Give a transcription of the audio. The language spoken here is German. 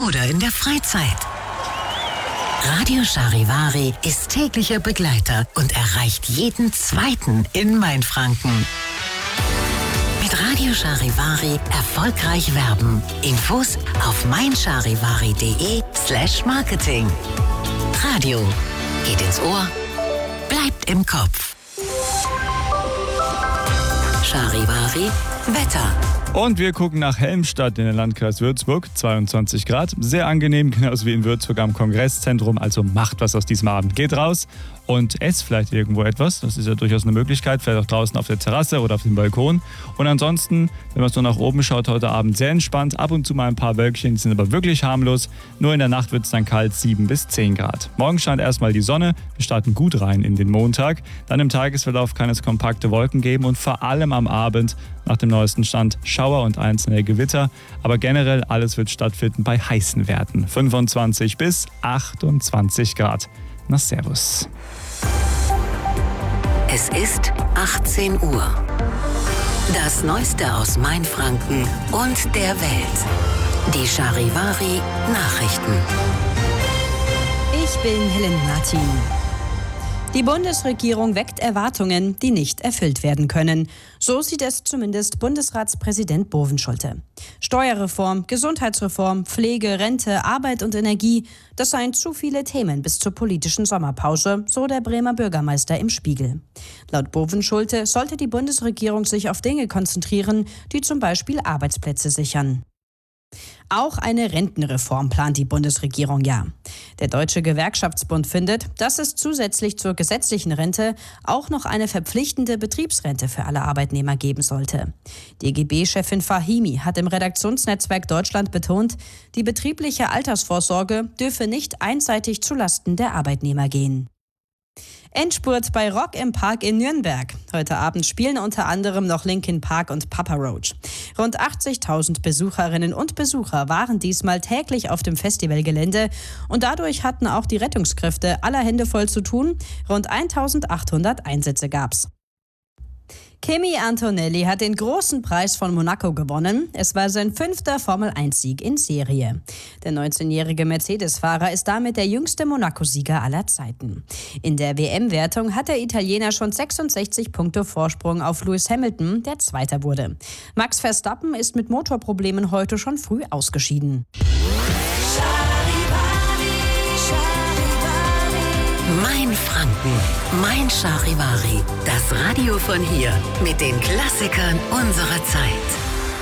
oder in der Freizeit. Radio Charivari ist täglicher Begleiter und erreicht jeden Zweiten in Mainfranken. Mit Radio Charivari erfolgreich werben. Infos auf meincharivari.de/Marketing. Radio geht ins Ohr, bleibt im Kopf. Charivari Wetter. Und wir gucken nach Helmstadt in den Landkreis Würzburg, 22 Grad. Sehr angenehm, genauso wie in Würzburg am Kongresszentrum. Also macht was aus diesem Abend. Geht raus und esst vielleicht irgendwo etwas. Das ist ja durchaus eine Möglichkeit. Vielleicht auch draußen auf der Terrasse oder auf dem Balkon. Und ansonsten, wenn man so nach oben schaut, heute Abend sehr entspannt. Ab und zu mal ein paar Wölkchen, die sind aber wirklich harmlos. Nur in der Nacht wird es dann kalt, 7 bis 10 Grad. Morgen scheint erstmal die Sonne. Wir starten gut rein in den Montag. Dann im Tagesverlauf kann es kompakte Wolken geben und vor allem am Abend nach dem neuesten Stand Schauer und einzelne Gewitter. Aber generell alles wird stattfinden bei heißen Werten. 25 bis 28 Grad. Na servus. Es ist 18 Uhr. Das Neueste aus Mainfranken und der Welt. Die Charivari Nachrichten. Ich bin Helen Martin. Die Bundesregierung weckt Erwartungen, die nicht erfüllt werden können. So sieht es zumindest Bundesratspräsident Bovenschulte. Steuerreform, Gesundheitsreform, Pflege, Rente, Arbeit und Energie, das seien zu viele Themen bis zur politischen Sommerpause, so der Bremer Bürgermeister im Spiegel. Laut Bovenschulte sollte die Bundesregierung sich auf Dinge konzentrieren, die zum Beispiel Arbeitsplätze sichern. Auch eine Rentenreform plant die Bundesregierung ja. Der Deutsche Gewerkschaftsbund findet, dass es zusätzlich zur gesetzlichen Rente auch noch eine verpflichtende Betriebsrente für alle Arbeitnehmer geben sollte. DGB-Chefin Fahimi hat im Redaktionsnetzwerk Deutschland betont, die betriebliche Altersvorsorge dürfe nicht einseitig zulasten der Arbeitnehmer gehen. Endspurt bei Rock im Park in Nürnberg. Heute Abend spielen unter anderem noch Linkin Park und Papa Roach. Rund 80.000 Besucherinnen und Besucher waren diesmal täglich auf dem Festivalgelände und dadurch hatten auch die Rettungskräfte aller Hände voll zu tun. Rund 1.800 Einsätze gab's. Kimi Antonelli hat den großen Preis von Monaco gewonnen. Es war sein 5. Formel-1-Sieg in Serie. Der 19-jährige Mercedes-Fahrer ist damit der jüngste Monaco-Sieger aller Zeiten. In der WM-Wertung hat der Italiener schon 66 Punkte Vorsprung auf Lewis Hamilton, der Zweiter wurde. Max Verstappen ist mit Motorproblemen heute schon früh ausgeschieden. Mainfranken, Mein Charivari, das Radio von hier mit den Klassikern unserer Zeit.